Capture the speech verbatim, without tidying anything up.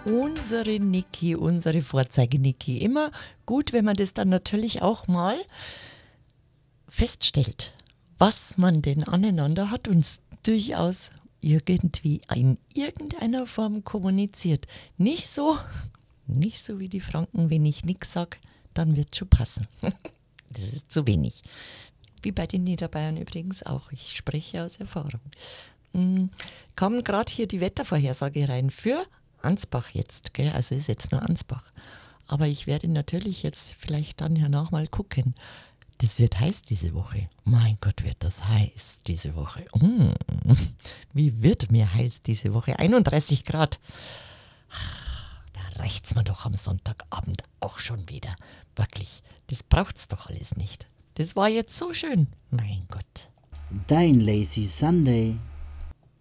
Unsere Niki, unsere Vorzeige-Niki. Immer gut, wenn man das dann natürlich auch mal feststellt, was man denn aneinander hat und durchaus irgendwie in irgendeiner Form kommuniziert. Nicht so, nicht so wie die Franken, wenn ich nichts sage, dann wird es schon passen. Das ist zu wenig. Wie bei den Niederbayern übrigens auch. Ich spreche aus Erfahrung. Hm, kam gerade hier die Wettervorhersage rein für Ansbach jetzt, gell? Also ist jetzt nur Ansbach. Aber ich werde natürlich jetzt vielleicht dann hernach mal gucken. Das wird heiß diese Woche. Mein Gott, wird das heiß diese Woche. Mm. Wie wird mir heiß diese Woche? einunddreißig Grad. Da reicht's mir doch am Sonntagabend auch schon wieder. Wirklich, das braucht's doch alles nicht. Das war jetzt so schön. Mein Gott. Dein Lazy Sunday.